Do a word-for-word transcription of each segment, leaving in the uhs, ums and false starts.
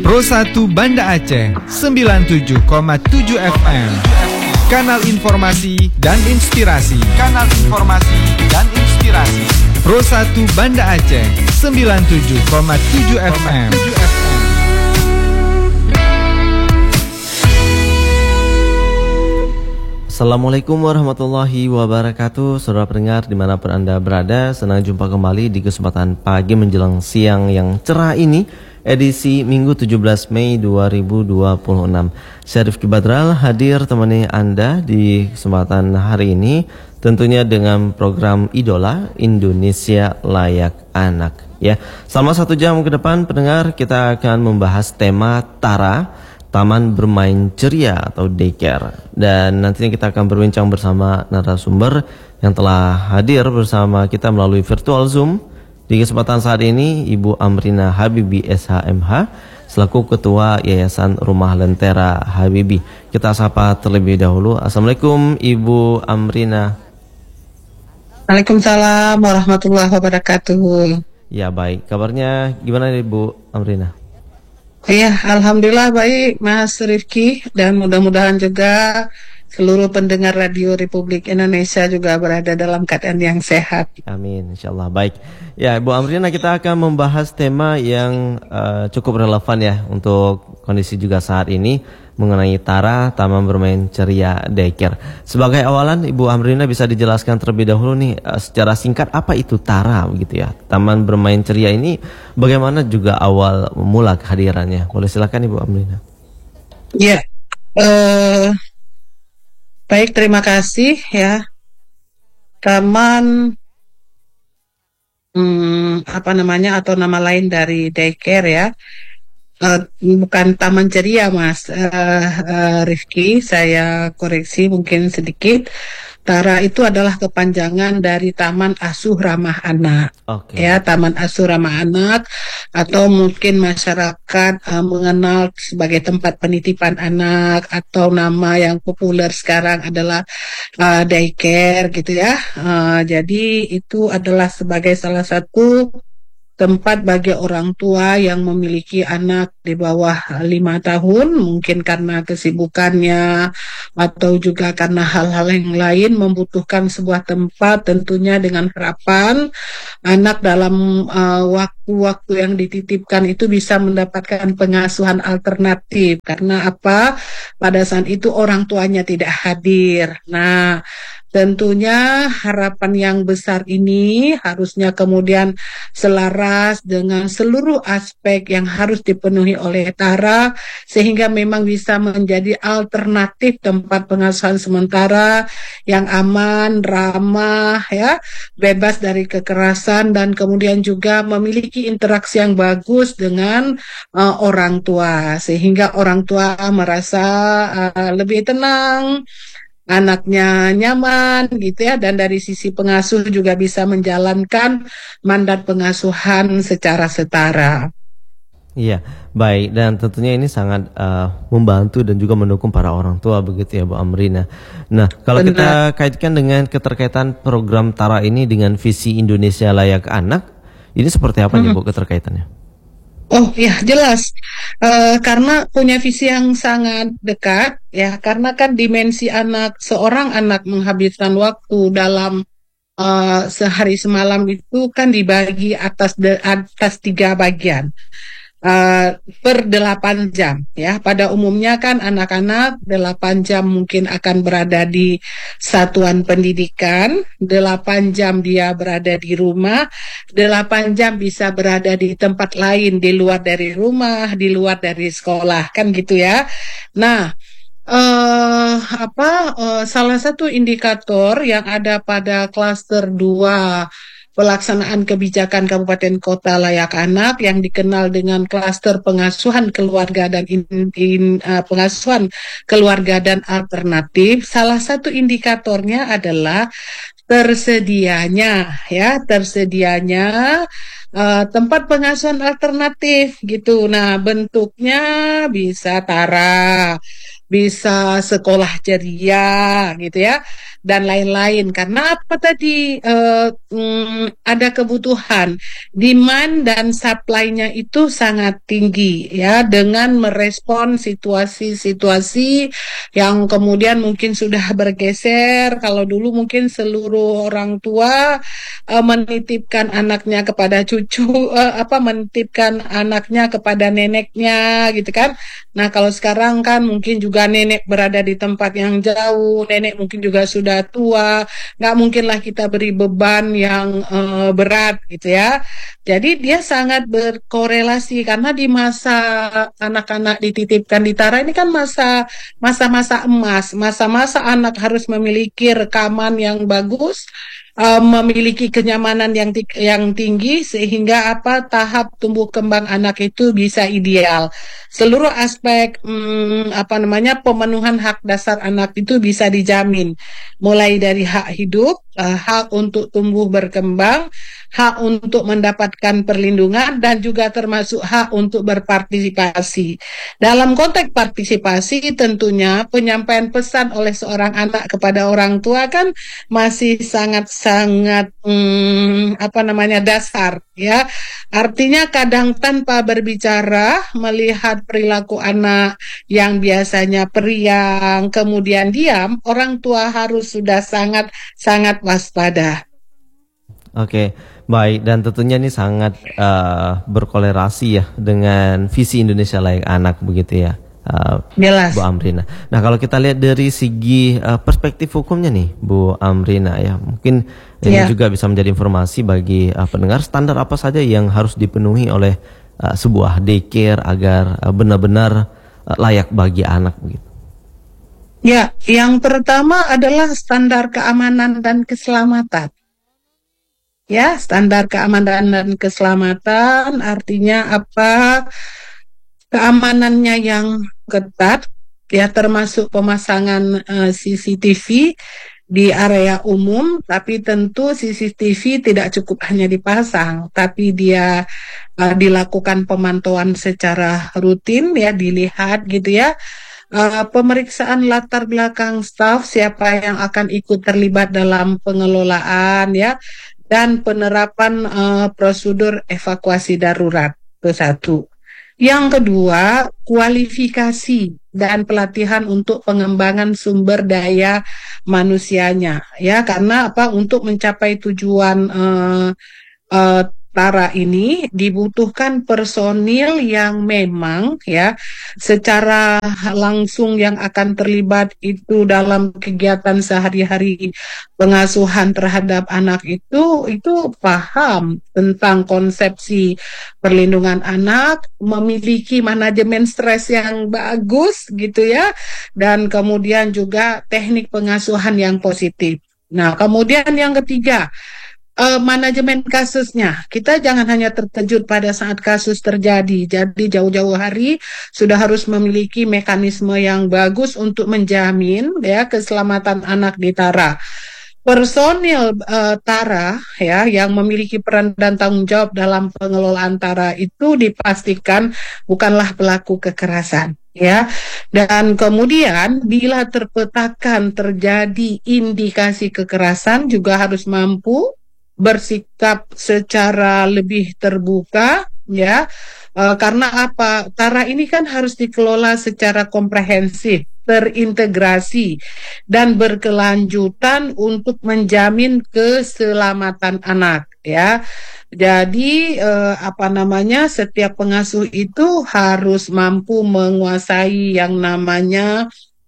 Pro satu Banda Aceh sembilan puluh tujuh koma tujuh F M. Kanal informasi dan inspirasi. Kanal informasi dan inspirasi. Pro satu Banda Aceh sembilan puluh tujuh koma tujuh F M. Assalamualaikum warahmatullahi wabarakatuh. Saudara pendengar dimanapun Anda berada, senang jumpa kembali di kesempatan pagi menjelang siang yang cerah ini, edisi Minggu tujuh belas Mei dua ribu dua puluh enam. Saya Rifki Badral hadir temani Anda di kesempatan hari ini, tentunya dengan program Idola Indonesia Layak Anak. Ya, selama satu jam ke depan pendengar kita akan membahas tema Tara, Taman Bermain Ceria atau Daycare. Dan nantinya kita akan berbincang bersama narasumber yang telah hadir bersama kita melalui virtual Zoom. Di kesempatan saat ini Ibu Amrina Habibi S H M H selaku Ketua Yayasan Rumah Lentera Habibi. Kita sapa terlebih dahulu. Assalamualaikum Ibu Amrina. Waalaikumsalam warahmatullahi wabarakatuh. Ya baik, kabarnya gimana Ibu Amrina? Iya, alhamdulillah baik Mas Rifki, dan mudah-mudahan juga seluruh pendengar Radio Republik Indonesia juga berada dalam keadaan yang sehat. Amin, insyaallah baik. Ya, Ibu Amrina, kita akan membahas tema yang uh, cukup relevan ya untuk kondisi juga saat ini mengenai Tara, Taman Bermain Ceria Daycare. Sebagai awalan, Ibu Amrina bisa dijelaskan terlebih dahulu nih uh, secara singkat apa itu Tara begitu ya. Taman Bermain Ceria ini bagaimana juga awal mula kehadirannya? Boleh silakan Ibu Amrina. Ya, uh, baik, terima kasih ya. Taman hmm, apa namanya atau nama lain dari daycare ya. Uh, bukan Taman Ceria Mas uh, uh, Rifki, saya koreksi mungkin sedikit. Tara itu adalah kepanjangan dari Taman Asuh Ramah Anak. Okay. Ya, Taman Asuh Ramah Anak, atau mungkin masyarakat uh, mengenal sebagai tempat penitipan anak, atau nama yang populer sekarang adalah uh, daycare gitu ya. Uh, jadi itu adalah sebagai salah satu tempat bagi orang tua yang memiliki anak di bawah lima tahun, mungkin karena kesibukannya atau juga karena hal-hal yang lain membutuhkan sebuah tempat, tentunya dengan harapan anak dalam uh, waktu-waktu yang dititipkan itu bisa mendapatkan pengasuhan alternatif. Karena apa? Pada saat itu orang tuanya tidak hadir. Nah, tentunya harapan yang besar ini harusnya kemudian selaras dengan seluruh aspek yang harus dipenuhi oleh Tara, sehingga memang bisa menjadi alternatif tempat pengasuhan sementara yang aman, ramah, ya, bebas dari kekerasan, dan kemudian juga memiliki interaksi yang bagus dengan uh, orang tua, sehingga orang tua merasa uh, lebih tenang, anaknya nyaman gitu ya, dan dari sisi pengasuh juga bisa menjalankan mandat pengasuhan secara setara. Iya, baik, dan tentunya ini sangat uh, membantu dan juga mendukung para orang tua begitu ya Bu Amrina. Nah, kalau Benar. kita kaitkan dengan keterkaitan program Tara ini dengan visi Indonesia Layak Anak, ini seperti apa hmm. nih Bu keterkaitannya? Oh ya, jelas, uh, karena punya visi yang sangat dekat ya, karena kan dimensi anak, seorang anak menghabiskan waktu dalam uh, sehari semalam itu kan dibagi atas de, atas tiga bagian. Uh, per delapan jam ya. Pada umumnya kan anak-anak delapan jam mungkin akan berada di satuan pendidikan, delapan jam dia berada di rumah, delapan jam bisa berada di tempat lain di luar dari rumah, di luar dari sekolah, kan gitu ya. Nah, uh, apa uh, salah satu indikator yang ada pada klaster dua pelaksanaan kebijakan Kabupaten Kota Layak Anak yang dikenal dengan klaster pengasuhan keluarga dan in, in, uh, pengasuhan keluarga dan alternatif, salah satu indikatornya adalah tersedianya ya tersedianya uh, tempat pengasuhan alternatif gitu. Nah, bentuknya bisa Tara, bisa sekolah ceria gitu ya, dan lain-lain. Karena apa tadi uh, mm, ada kebutuhan, demand dan supply-nya itu sangat tinggi ya, dengan merespon situasi-situasi yang kemudian mungkin sudah bergeser. Kalau dulu mungkin seluruh orang tua uh, menitipkan anaknya kepada cucu, uh, apa menitipkan anaknya kepada neneknya gitu kan. Nah, kalau sekarang kan mungkin juga nenek berada di tempat yang jauh, nenek mungkin juga sudah tua, nggak mungkinlah kita beri beban yang uh, berat gitu ya. Jadi dia sangat berkorelasi karena di masa anak-anak dititipkan di Tara ini kan masa masa-masa emas, masa-masa anak harus memiliki rekaman yang bagus, uh, memiliki kenyamanan yang ti- yang tinggi sehingga apa tahap tumbuh kembang anak itu bisa ideal. Seluruh aspek hmm, apa namanya pemenuhan hak dasar anak itu bisa dijamin, mulai dari hak hidup, uh, hak untuk tumbuh berkembang, hak untuk mendapatkan perlindungan, dan juga termasuk hak untuk berpartisipasi. Dalam konteks partisipasi tentunya penyampaian pesan oleh seorang anak kepada orang tua kan masih sangat-sangat hmm, apa namanya dasar ya. Artinya kadang tanpa berbicara melihat perilaku anak yang biasanya periang kemudian diam, orang tua harus sudah sangat-sangat waspada. Oke, baik, dan tentunya ini sangat uh, berkolerasi ya dengan visi Indonesia Layak Anak begitu ya, uh, Jelas. Bu Amrina. Nah, kalau kita lihat dari segi uh, perspektif hukumnya nih, Bu Amrina ya, mungkin ini Ya. juga bisa menjadi informasi bagi uh, pendengar standar apa saja yang harus dipenuhi oleh uh, sebuah daycare agar uh, benar-benar uh, layak bagi anak begitu. Ya, yang pertama adalah standar keamanan dan keselamatan. Ya, standar keamanan dan keselamatan artinya apa? Keamanannya yang ketat, ya termasuk pemasangan uh, C C T V di area umum, tapi tentu C C T V tidak cukup hanya dipasang, tapi dia uh, dilakukan pemantauan secara rutin, ya dilihat gitu ya. Uh, pemeriksaan latar belakang staf, siapa yang akan ikut terlibat dalam pengelolaan ya, dan penerapan uh, prosedur evakuasi darurat. Itu satu. Yang kedua, kualifikasi dan pelatihan untuk pengembangan sumber daya manusianya, ya karena apa? Untuk mencapai tujuan uh, uh, Tara ini dibutuhkan personil yang memang ya secara langsung yang akan terlibat itu dalam kegiatan sehari-hari pengasuhan terhadap anak itu itu paham tentang konsepsi perlindungan anak, memiliki manajemen stres yang bagus gitu ya, dan kemudian juga teknik pengasuhan yang positif. Nah, kemudian yang ketiga, Uh, manajemen kasusnya. Kita jangan hanya terkejut pada saat kasus terjadi. Jadi jauh-jauh hari sudah harus memiliki mekanisme yang bagus untuk menjamin ya keselamatan anak di Tara. Personil uh, Tara ya yang memiliki peran dan tanggung jawab dalam pengelolaan Tara itu dipastikan bukanlah pelaku kekerasan ya. Dan kemudian bila terpetakan terjadi indikasi kekerasan juga harus mampu bersikap secara lebih terbuka ya, e, karena apa? Tara ini kan harus dikelola secara komprehensif, terintegrasi dan berkelanjutan untuk menjamin keselamatan anak ya. Jadi e, apa namanya? Setiap pengasuh itu harus mampu menguasai yang namanya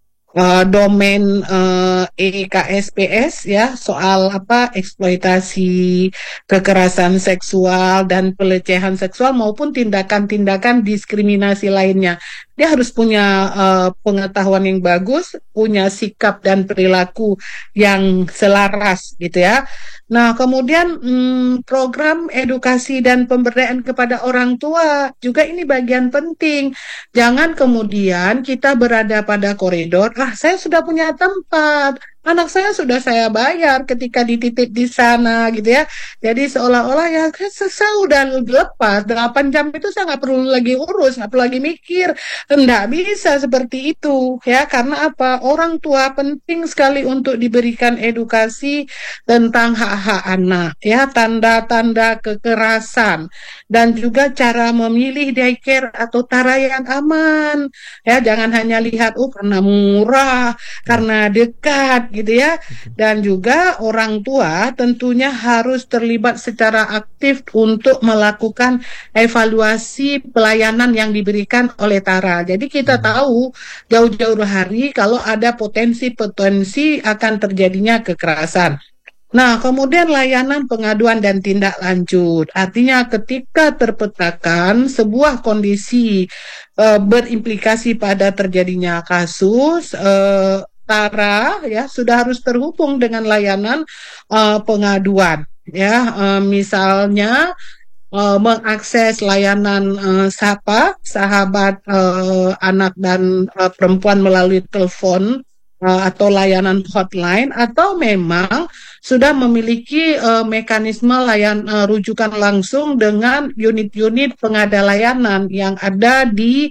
Uh, domain uh, E K S P S ya, soal apa eksploitasi, kekerasan seksual dan pelecehan seksual maupun tindakan-tindakan diskriminasi lainnya. Dia harus punya uh, pengetahuan yang bagus, punya sikap dan perilaku yang selaras gitu ya. Nah, kemudian hmm, program edukasi dan pemberdayaan kepada orang tua juga ini bagian penting. Jangan kemudian kita berada pada koridor, ah saya sudah punya tempat, anak saya sudah saya bayar ketika dititip di sana gitu ya. Jadi seolah-olah ya kan se- saya udah lepas delapan jam itu saya nggak perlu lagi urus, nggak perlu lagi mikir. Nggak bisa seperti itu ya, karena apa? Orang tua penting sekali untuk diberikan edukasi tentang hak-hak anak ya, tanda-tanda kekerasan dan juga cara memilih daycare atau tara yang aman. Ya, jangan hanya lihat oh karena murah, Ya, karena dekat gitu ya. betul. Dan juga orang tua tentunya harus terlibat secara aktif untuk melakukan evaluasi pelayanan yang diberikan oleh Tara. Jadi kita Hmm. tahu jauh-jauh hari kalau ada potensi-potensi akan terjadinya kekerasan. Nah, kemudian layanan pengaduan dan tindak lanjut. Artinya ketika terpetakan sebuah kondisi eh, berimplikasi pada terjadinya kasus, eh, Tara ya sudah harus terhubung dengan layanan eh, pengaduan. Ya, eh, misalnya eh, mengakses layanan eh, SAPA, sahabat eh, anak dan eh, perempuan melalui telepon eh, atau layanan hotline, atau memang sudah memiliki eh, mekanisme layan eh, rujukan langsung dengan unit-unit pengada layanan yang ada di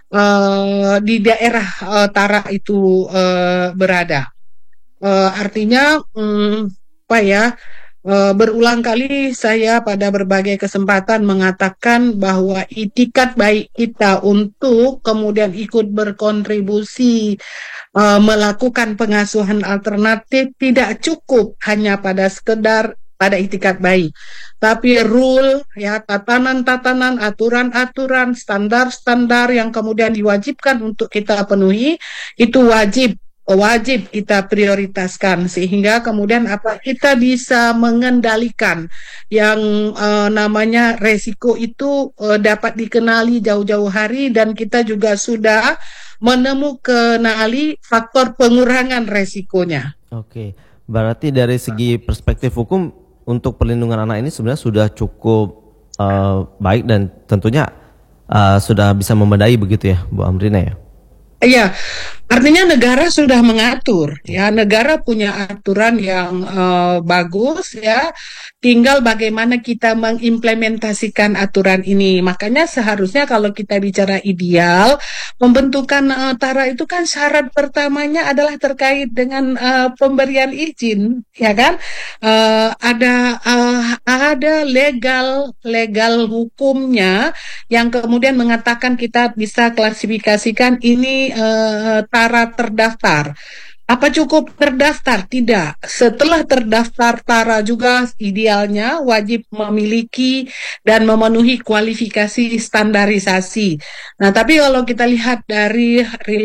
eh, di daerah eh, Tara itu eh, berada. Eh, artinya, hmm, apa ya? Eh, berulang kali saya pada berbagai kesempatan mengatakan bahwa itikat baik kita untuk kemudian ikut berkontribusi eh, melakukan pengasuhan alternatif tidak cukup hanya pada sekedar pada itikat baik, tapi rule ya, tatanan-tatanan, aturan-aturan, standar-standar yang kemudian diwajibkan untuk kita penuhi itu wajib wajib kita prioritaskan, sehingga kemudian apa kita bisa mengendalikan yang eh, namanya resiko itu eh, dapat dikenali jauh-jauh hari, dan kita juga sudah menemukan faktor pengurangan resikonya. Oke, berarti dari segi perspektif hukum untuk perlindungan anak ini sebenarnya sudah cukup eh, baik dan tentunya eh, sudah bisa memadai begitu ya, Bu Amrina ya. Iya, artinya negara sudah mengatur, ya negara punya aturan yang eh, bagus, ya. Tinggal bagaimana kita mengimplementasikan aturan ini. Makanya seharusnya kalau kita bicara ideal, pembentukan eh, Tara itu kan syarat pertamanya adalah terkait dengan eh, pemberian izin, ya kan? Eh, ada eh, ada legal legal hukumnya yang kemudian mengatakan kita bisa klasifikasikan ini eh, Tara terdaftar. Apa cukup terdaftar? Tidak. Setelah terdaftar, Tara juga idealnya wajib memiliki dan memenuhi kualifikasi standarisasi. Nah, tapi kalau kita lihat dari